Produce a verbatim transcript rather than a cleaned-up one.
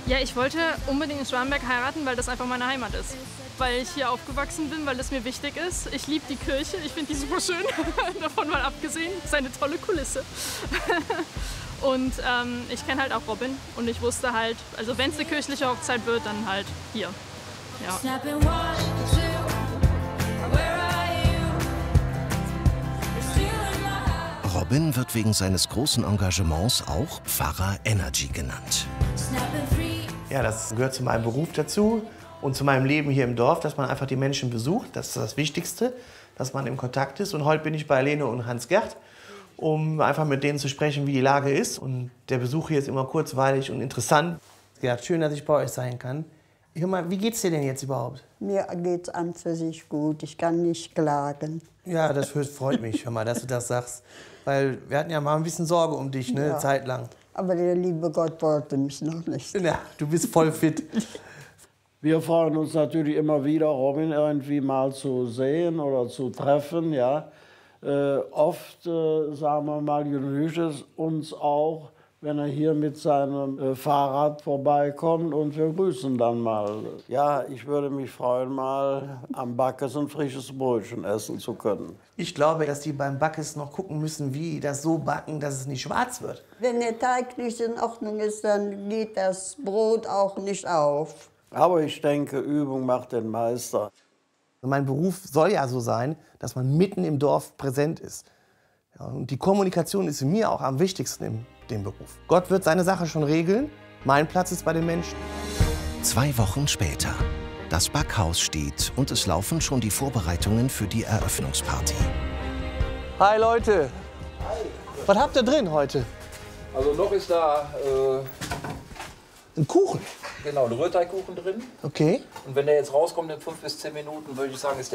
Ja, ich wollte unbedingt in Schwalenberg heiraten, weil das einfach meine Heimat ist. Weil ich hier aufgewachsen bin, weil es mir wichtig ist. Ich liebe die Kirche, ich finde die super schön, davon mal abgesehen. Es ist eine tolle Kulisse. Und ähm, ich kenne halt auch Robin und ich wusste halt, also wenn es eine kirchliche Hochzeit wird, dann halt hier. Ja. Robin wird wegen seines großen Engagements auch Pfarrer Energy genannt. Ja, das gehört zu meinem Beruf dazu und zu meinem Leben hier im Dorf, dass man einfach die Menschen besucht. Das ist das Wichtigste, dass man im Kontakt ist. Und heute bin ich bei Lene und Hans-Gert, um einfach mit denen zu sprechen, wie die Lage ist. Und der Besuch hier ist immer kurzweilig und interessant. Ja, schön, dass ich bei euch sein kann. Hör mal, wie geht's dir denn jetzt überhaupt? Mir geht's an für sich gut. Ich kann nicht klagen. Ja, das freut mich, hör mal, dass du das sagst. Weil wir hatten ja mal ein bisschen Sorge um dich, ne, Ja. Zeit lang. Aber der liebe Gott wollte mich noch nicht. Ja, du bist voll fit. Wir freuen uns natürlich immer wieder, Robin irgendwie mal zu sehen oder zu treffen. Ja. Äh, oft, äh, sagen wir mal, genügt es uns auch, wenn er hier mit seinem äh, Fahrrad vorbeikommt und wir grüßen dann mal. Ja, ich würde mich freuen, mal am Backes ein frisches Brötchen essen zu können. Ich glaube, dass die beim Backes noch gucken müssen, wie die das so backen, dass es nicht schwarz wird. Wenn der Teig nicht in Ordnung ist, dann geht das Brot auch nicht auf. Aber ich denke, Übung macht den Meister. Mein Beruf soll ja so sein, dass man mitten im Dorf präsent ist. Ja, und die Kommunikation ist mir auch am wichtigsten in dem Beruf. Gott wird seine Sache schon regeln. Mein Platz ist bei den Menschen. Zwei Wochen später. Das Backhaus steht und es laufen schon die Vorbereitungen für die Eröffnungsparty. Hi Leute. Hi. Was habt ihr drin heute? Also noch ist da äh, ein Kuchen. Genau, ein Rührteigkuchen drin. Okay. Und wenn der jetzt rauskommt in fünf bis zehn Minuten, würde ich sagen, ist der